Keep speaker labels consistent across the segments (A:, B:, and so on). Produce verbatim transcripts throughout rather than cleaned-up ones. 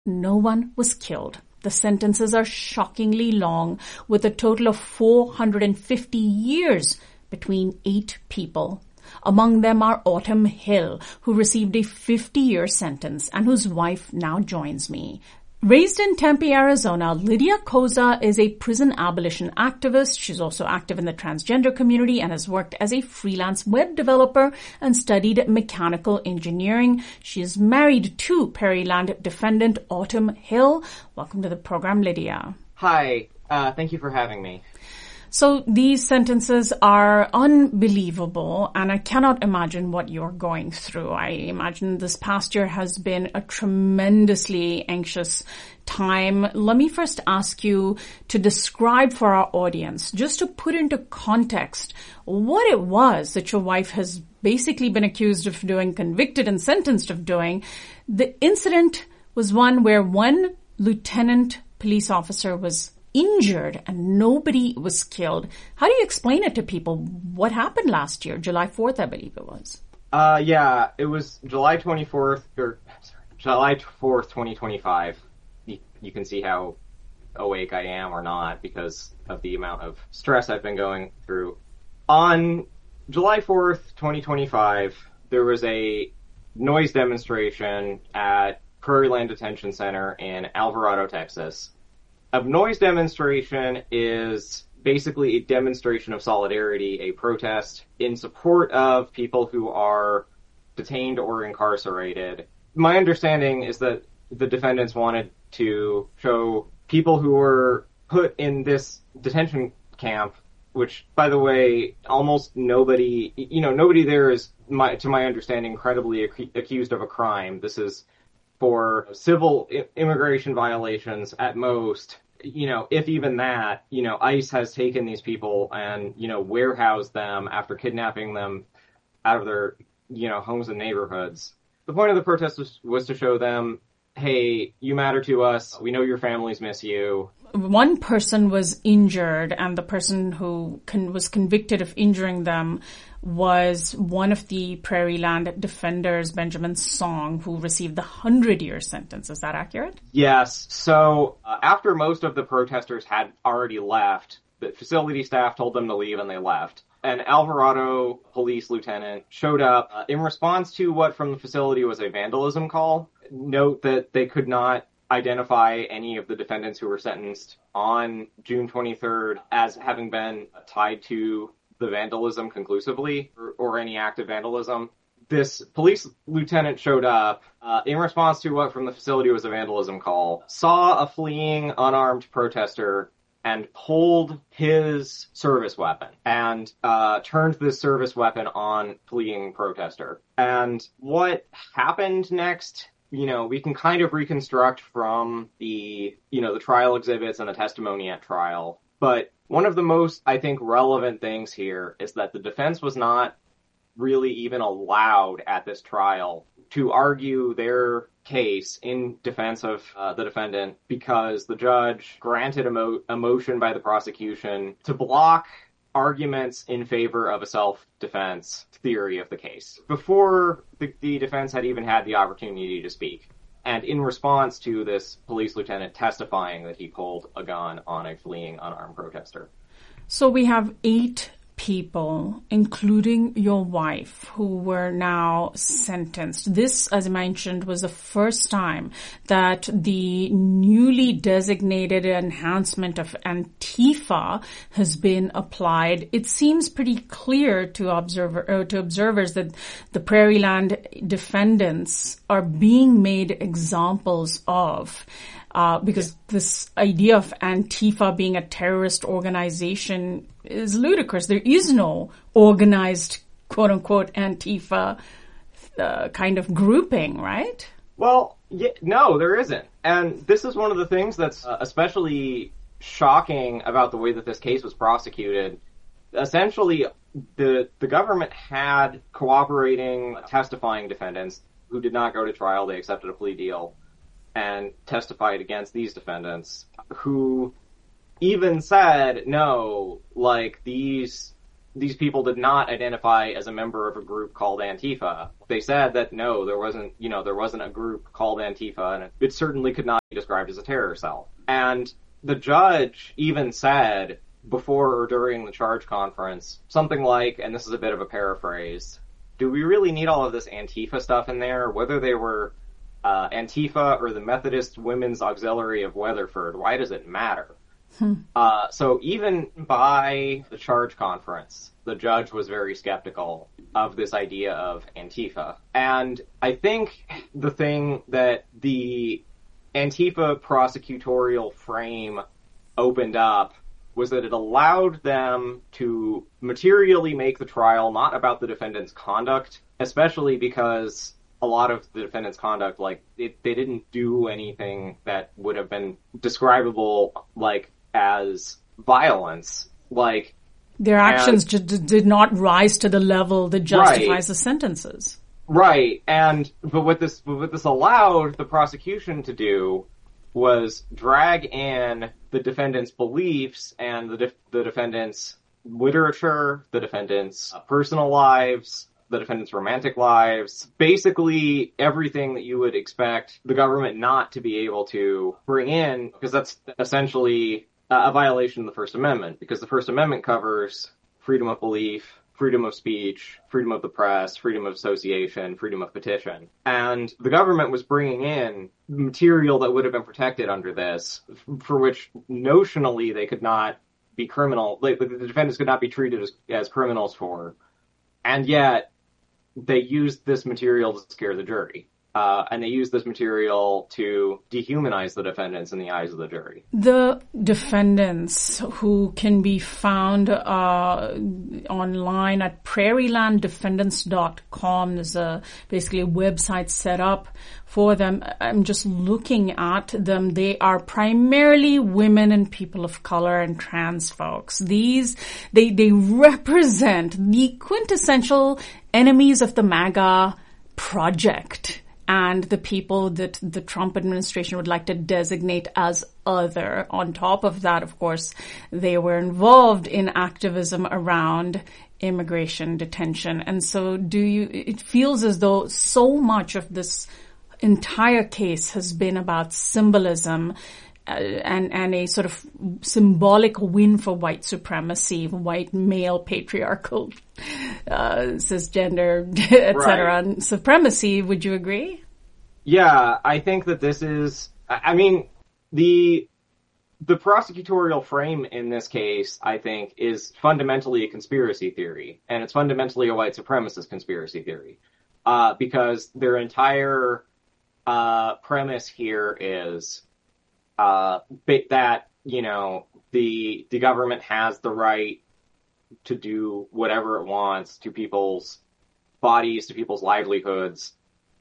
A: No one was killed. The sentences are shockingly long, with a total of four hundred fifty years between eight people. Among them are Autumn Hill, who received a fifty-year sentence and whose wife now joins me. Raised in Tempe, Arizona, Lydia Koza is a prison abolition activist. She's also active in the transgender community and has worked as a freelance web developer and studied mechanical engineering. She is married to Peryland defendant Autumn Hill. Welcome to the program, Lydia.
B: Hi. Uh, thank you for having me.
A: So these sentences are unbelievable, and I cannot imagine what you're going through. I imagine this past year has been a tremendously anxious time. Let me first ask you to describe for our audience, just to put into context, what it was that your wife has basically been accused of doing, convicted and sentenced of doing. The incident was one where one lieutenant police officer was injured and nobody was killed. How do you explain it to people? What happened last year? July fourth, I believe it was.
B: Uh, yeah, it was July twenty-fourth, or sorry, July fourth, twenty twenty-five. You, you can see how awake I am or not because of the amount of stress I've been going through. On July fourth, twenty twenty-five, there was a noise demonstration at Peryland Detention Center in Alvarado, Texas. A noise demonstration is basically a demonstration of solidarity, a protest in support of people who are detained or incarcerated. My understanding is that the defendants wanted to show people who were put in this detention camp, which, by the way, almost nobody, you know, nobody there is, my, to my understanding, credibly ac- accused of a crime. This is for civil I- immigration violations at most. You know, if even that, you know, ICE has taken these people and, you know, warehoused them after kidnapping them out of their, you know, homes and neighborhoods. The point of the protest was, was to show them, hey, you matter to us. We know your families miss you.
A: One person was injured, and the person who con- was convicted of injuring them was one of the Peryland defenders, Benjamin Song, who received the hundred-year sentence. Is that accurate?
B: Yes. So uh, after most of the protesters had already left, the facility staff told them to leave, and they left. An Alvarado police lieutenant showed up uh, in response to what from the facility was a vandalism call. Note that they could not identify any of the defendants who were sentenced on June twenty-third as having been tied to the vandalism conclusively or, or any act of vandalism. This police lieutenant showed up uh, in response to what from the facility was a vandalism call, saw a fleeing unarmed protester and pulled his service weapon and uh, turned this service weapon on fleeing protester. And what happened next, you know, we can kind of reconstruct from the, you know, the trial exhibits and the testimony at trial. But one of the most, I think, relevant things here is that the defense was not really even allowed at this trial to argue their case in defense of uh, the defendant because the judge granted a, mo- a motion by the prosecution to block arguments in favor of a self-defense theory of the case before the, the defense had even had the opportunity to speak. And in response to this police lieutenant testifying that he pulled a gun on a fleeing unarmed protester.
A: So we have eight people, including your wife, who were now sentenced. This, as I mentioned, was the first time that the newly designated enhancement of Antifa has been applied. It seems pretty clear to observer uh, to observers that the Peryland defendants are being made examples of. Uh, because this idea of Antifa being a terrorist organization is ludicrous. There is no organized, quote-unquote, Antifa uh, kind of grouping, right?
B: Well, yeah, no, there isn't. And this is one of the things that's uh, especially shocking about the way that this case was prosecuted. Essentially, the the government had cooperating, testifying defendants who did not go to trial. They accepted a plea deal and testified against these defendants who even said, no, like, these these people did not identify as a member of a group called Antifa. They said that no, there wasn't, you know, there wasn't a group called Antifa, and it, it certainly could not be described as a terror cell. And the judge even said before or during the charge conference something like, and this is a bit of a paraphrase, do we really need all of this Antifa stuff in there? Whether they were uh, Antifa or the Methodist Women's Auxiliary of Weatherford, why does it matter? Hmm. Uh, so even by the charge conference, the judge was very skeptical of this idea of Antifa. And I think the thing that the Antifa prosecutorial frame opened up was that it allowed them to materially make the trial not about the defendant's conduct, especially because a lot of the defendant's conduct, like, it, they didn't do anything that would have been describable, like, as violence. Like,
A: their actions and, just did not rise to the level that justifies right, the sentences.
B: Right. And, but what this, what this allowed the prosecution to do was drag in the defendant's beliefs and the, def- the defendant's literature, the defendant's personal lives, the defendant's romantic lives, basically everything that you would expect the government not to be able to bring in, because that's essentially a violation of the First Amendment, because the First Amendment covers freedom of belief, freedom of speech, freedom of the press, freedom of association, freedom of petition. And the government was bringing in material that would have been protected under this, for which notionally they could not be criminal, like, the defendants could not be treated as, as criminals for. And yet, they used this material to scare the jury. Uh, and they used this material to dehumanize the defendants in the eyes of the jury.
A: The defendants, who can be found uh, online at prairie land defendants dot com, there's a, basically a website set up for them. I'm just looking at them. They are primarily women and people of color and trans folks. These, they, they represent the quintessential enemies of the MAGA project, and the people that the Trump administration would like to designate as other. On top of that, of course, they were involved in activism around immigration detention. And so do you, it feels as though so much of this entire case has been about symbolism uh, and, and a sort of symbolic win for white supremacy, white male patriarchal, uh, cisgender, et cetera, right. supremacy. Would you agree?
B: Yeah, I think that this is, I mean, the, the prosecutorial frame in this case, I think, is fundamentally a conspiracy theory, and it's fundamentally a white supremacist conspiracy theory, uh, because their entire, uh, premise here is, uh, that, you know, the, the government has the right to do whatever it wants to people's bodies, to people's livelihoods.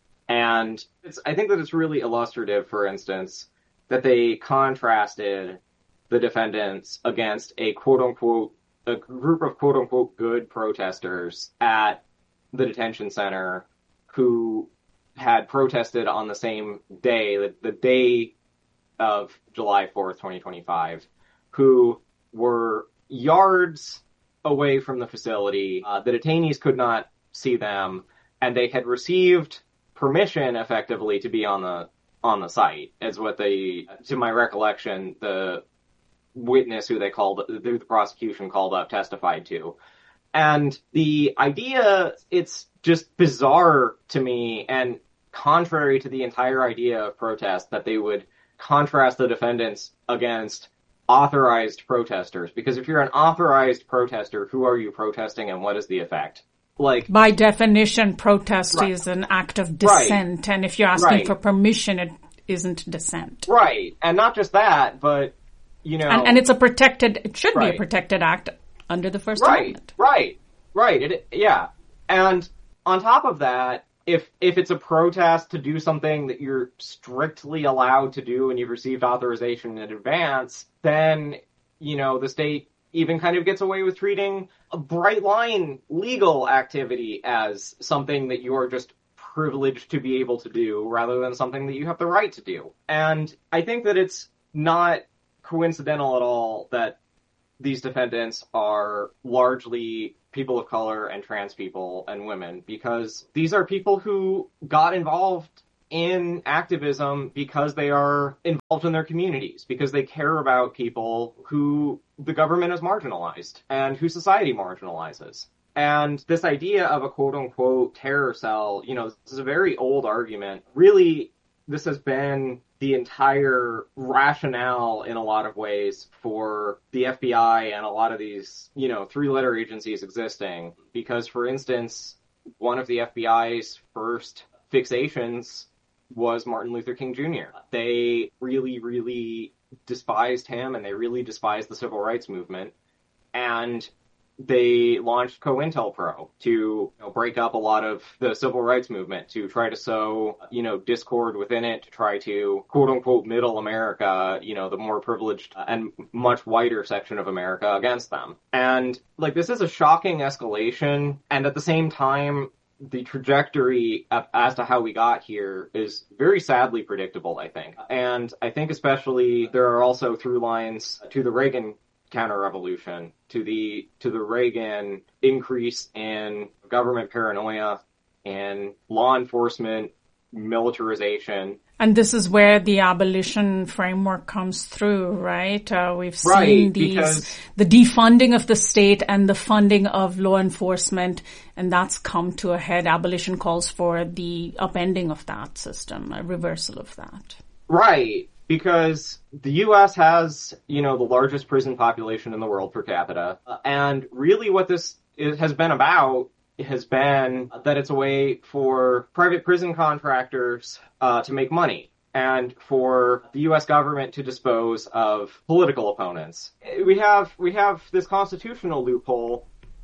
B: And it's, I think that it's really illustrative, for instance, that they contrasted the defendants against a quote-unquote, a group of quote-unquote good protesters at the detention center who had protested on the same day, the, the day of July fourth, twenty twenty-five, who were yards away from the facility. Uh, the detainees could not see them, and they had received permission, effectively, to be on the on the site, is what they, to my recollection, the witness who they called, who the prosecution called up, testified to. And the idea, it's just bizarre to me, and contrary to the entire idea of protest, that they would contrast the defendants against authorized protesters. Because if you're an authorized protester, who are you protesting and what is the effect? Like,
A: by definition, protest right. is an act of dissent, right. and if you're asking right. for permission, it isn't dissent.
B: Right, and not just that, but, you know...
A: And, and it's a protected, it should right. be a protected act under the First
B: right.
A: Amendment.
B: Right, right, right, yeah. And on top of that, if if it's a protest to do something that you're strictly allowed to do and you've received authorization in advance, then, you know, the state even kind of gets away with treating a bright line legal activity as something that you're just privileged to be able to do rather than something that you have the right to do. And I think that it's not coincidental at all that these defendants are largely people of color and trans people and women, because these are people who got involved in activism because they are involved in their communities, because they care about people who the government has marginalized and who society marginalizes. And this idea of a quote-unquote terror cell, you know, this is a very old argument. Really, this has been the entire rationale in a lot of ways for the F B I and a lot of these, you know, three-letter agencies existing. Because, for instance, one of the F B I's first fixations was Martin Luther King Junior They really, really despised him, and they really despised the civil rights movement. And they launched COINTELPRO to, you know, break up a lot of the civil rights movement, to try to sow, you know, discord within it, to try to, quote-unquote, middle America, you know, the more privileged and much whiter section of America against them. And, like, this is a shocking escalation, and at the same time, the trajectory as to how we got here is very sadly predictable, I think. And I think especially there are also through lines to the Reagan counter-revolution, to the to the Reagan increase in government paranoia and law enforcement militarization.
A: And this is where the abolition framework comes through, right? Uh, we've seen
B: right,
A: these,
B: because
A: the defunding of the state and the funding of law enforcement, and that's come to a head. Abolition calls for the upending of that system, a reversal of that.
B: Right. Because the U S has, you know, the largest prison population in the world per capita. And really what this is, has been about has been that it's a way for private prison contractors uh, to make money and for the U S government to dispose of political opponents. We have, we have this constitutional loophole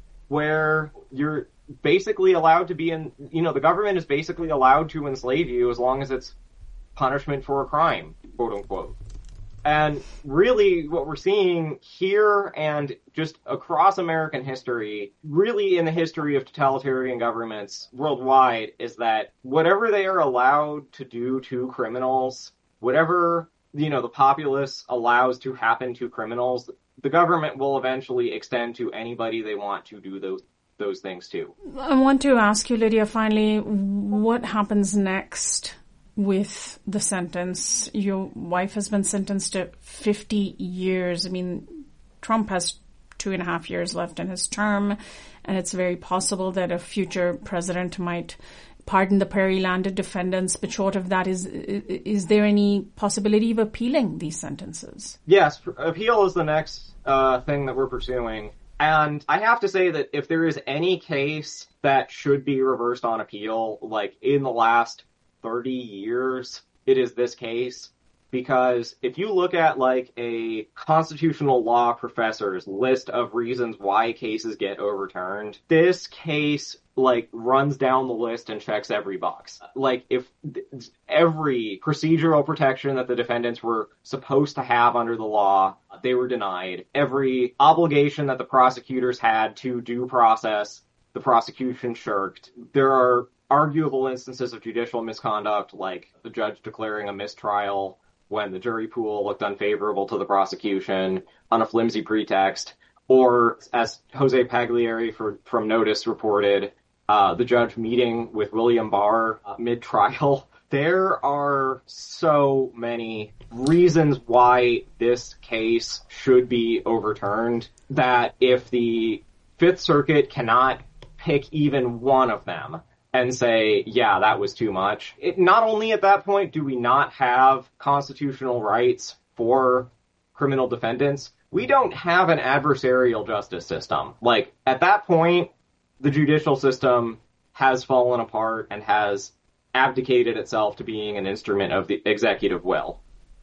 B: where you're basically allowed to be in, you know, the government is basically allowed to enslave you as long as it's punishment for a crime, quote unquote. And really what we're seeing here and just across American history, really in the history of totalitarian governments worldwide, is that whatever they are allowed to do to criminals, whatever, you know, the populace allows to happen to criminals, the government will eventually extend to anybody they want to do those those things to.
A: I want to ask you, Lydia, finally, what happens next with the sentence? Your wife has been sentenced to fifty years. I mean, Trump has two and a half years left in his term, and it's very possible that a future president might pardon the Prairie-landed defendants. But short of that, is is there any possibility of appealing these sentences?
B: Yes, appeal is the next uh, thing that we're pursuing. And I have to say that if there is any case that should be reversed on appeal, like in the last thirty years, it is this case. Because if you look at like a constitutional law professor's list of reasons why cases get overturned, this case like runs down the list and checks every box. Like if th- every procedural protection that the defendants were supposed to have under the law, they were denied. Every obligation that the prosecutors had to due process, the prosecution shirked. There are arguable instances of judicial misconduct, like the judge declaring a mistrial when the jury pool looked unfavorable to the prosecution on a flimsy pretext, or as Jose Pagliari for, from Notice reported, uh, the judge meeting with William Barr uh, mid-trial. There are so many reasons why this case should be overturned that if the Fifth Circuit cannot pick even one of them and say, yeah, that was too much. It, not only at that point do we not have constitutional rights for criminal defendants, we don't have an adversarial justice system. Like, at that point, the judicial system has fallen apart and has abdicated itself to being an instrument of the executive will.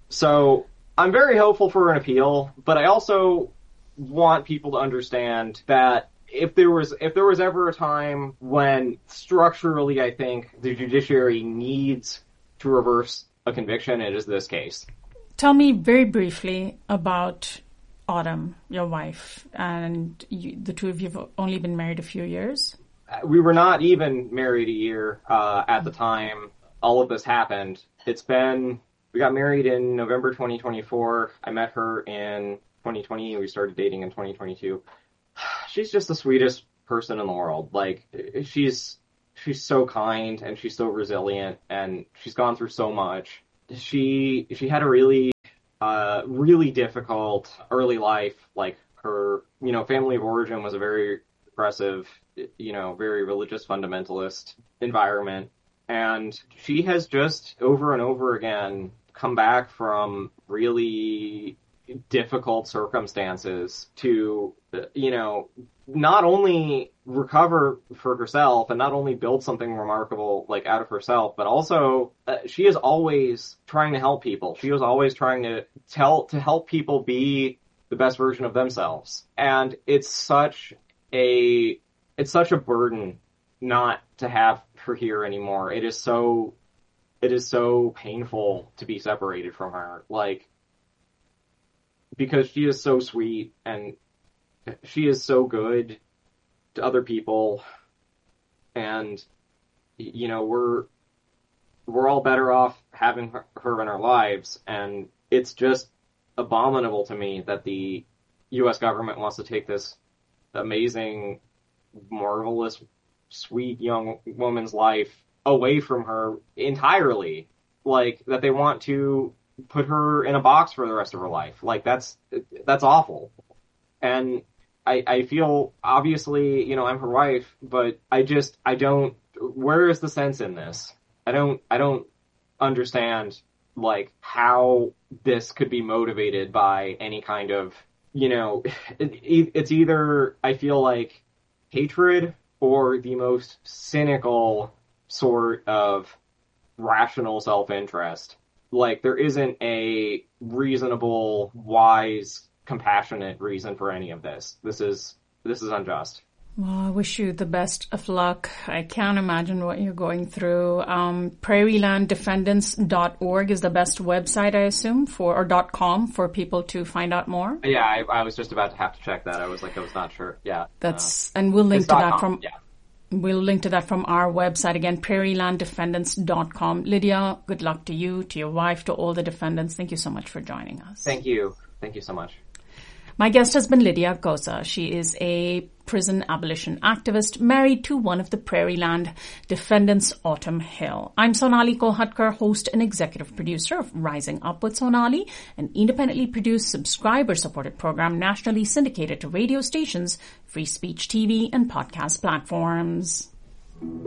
B: So, I'm very hopeful for an appeal, but I also want people to understand that If there was if there was ever a time when structurally I think the judiciary needs to reverse a conviction, it is this case.
A: Tell me very briefly about Autumn, your wife, and you, the two of you have only been married a few years.
B: We were not even married a year uh, at the time all of this happened. It's been, we got married in November twenty twenty-four. I met her in twenty twenty. We started dating in twenty twenty-two. She's just the sweetest person in the world. Like, she's she's so kind and she's so resilient and she's gone through so much. She she had a really uh really difficult early life. Like, her, you know, family of origin was a very progressive, you know, very religious fundamentalist environment. And she has just over and over again come back from really difficult circumstances to, you know, not only recover for herself and not only build something remarkable, like, out of herself, but also uh, she is always trying to help people. She was always trying to tell, to help people be the best version of themselves. And it's such a, it's such a burden not to have her here anymore. It is so, it is so painful to be separated from her. Like, because she is so sweet and she is so good to other people, and, you know, we're we're all better off having her, her in our lives, and it's just abominable to me that the U S government wants to take this amazing, marvelous, sweet young woman's life away from her entirely. Like, that they want to put her in a box for the rest of her life. Like, that's that's awful. And I, I feel, obviously, you know, I'm her wife, but I just, I don't, where is the sense in this? I don't, I don't understand, like, how this could be motivated by any kind of, you know, it, it's either, I feel like, hatred or the most cynical sort of rational self-interest. Like, there isn't a reasonable, wise, compassionate reason for any of this. This is this is unjust.
A: Well, I wish you the best of luck. I can't imagine what you're going through. Um, prairie land defendants dot org is the best website, I assume, for or .com for people to find out more.
B: Yeah, I, I was just about to have to check that. I was like, I was not sure. Yeah,
A: that's uh, and we'll link to that
B: com.
A: from.
B: Yeah.
A: We'll link to that from our website again, prairie land defendants dot com. Lydia, good luck to you, to your wife, to all the defendants. Thank you so much for joining us.
B: Thank you. Thank you so much.
A: My guest has been Lydia Goza. She is a prison abolition activist married to one of the Prairie Land defendants, Autumn Hill. I'm Sonali Kolhatkar, host and executive producer of Rising Up with Sonali, an independently produced, subscriber-supported program nationally syndicated to radio stations, free speech T V, and podcast platforms.